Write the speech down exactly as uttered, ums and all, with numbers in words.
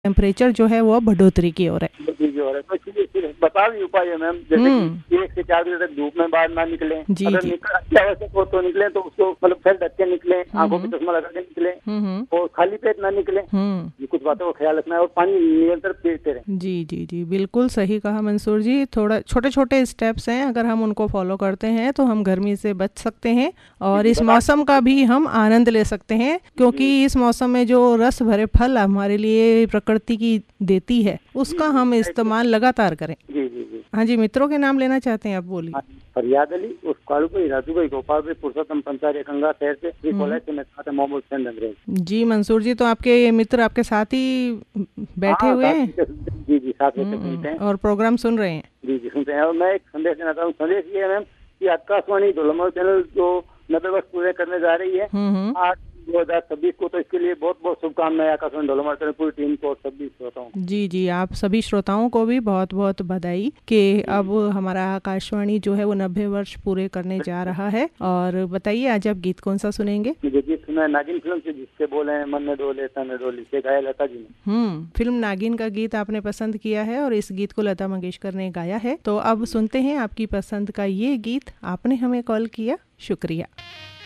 Temperature जो है वो बढ़ोतरी की ओर है। बढ़ोतरी की ओर है। तो इसलिए बता भी उपाय है मैम, जैसे कि एक से चार बजे तक धूप में बाहर ना निकले, अगर निकल अत्यावश्यक हो तो निकले तो उसको मतलब फिर ढक के निकले, आंखों पे चश्मा लगा के निकले और खाली पेट ना निकले। ये कुछ बातों का ख्याल रखना है और पानी निरंतर पीते रहे। जी जी जी बिल्कुल सही कहा मंसूर जी। थोड़ा छोटे छोटे स्टेप्स हैं, अगर हम उनको फॉलो करते हैं तो हम गर्मी से बच सकते हैं और इस मौसम का भी हम आनंद ले सकते हैं, क्योंकि इस मौसम में जो रस भरे फल हमारे लिए प्रकृति की देती है उसका हम इस्तेमाल लगातार करें। जी जी जी हाँ जी, मित्रों के नाम लेना चाहते हैं आप, बोलिए। फरियाद अली, उस कालू भाई, राजू भाई, गोपाल भाई, पुरुषोत्तम पंचारी, गंगा शहर से, श्री कॉलेज से मैं साथ मोहम्मद हुसैन अंग्रेज। जी मंसूर जी, तो आपके ये मित्र आपके साथ ही बैठे हुए हैं? जी जी साथ में सुनते हैं और प्रोग्राम सुन रहे हैं। जी जी सुनते हैं। और मैं एक संदेश देना चाहता हूँ। संदेश ये है मैम कि आकाशवाणी ढोलमर चैनल जो नब्बे वर्ष पूरे करने जा रही है आठ दो हजार छब्बीस को, तो इसके लिए बहुत बहुत शुभकामनाएं आकाशवाणी ढोलमर चैनल पूरी टीम को और सभी श्रोताओं को। जी जी, आप सभी श्रोताओं को भी बहुत बहुत बधाई कि अब हमारा आकाशवाणी जो है वो नब्बे वर्ष पूरे करने जा रहा है। और बताइए आज आप गीत कौन सा सुनेंगे? मुझे गीत सुना है नागिन फिल्म से, जिसके बोले हैं मन में डोले तन डोली, से गाया लता जी ने। हम्म फिल्म नागिन का गीत आपने पसंद किया है और इस गीत को लता मंगेशकर ने गाया है। तो अब सुनते हैं आपकी पसंद का ये गीत। आपने हमें कॉल किया, शुक्रिया।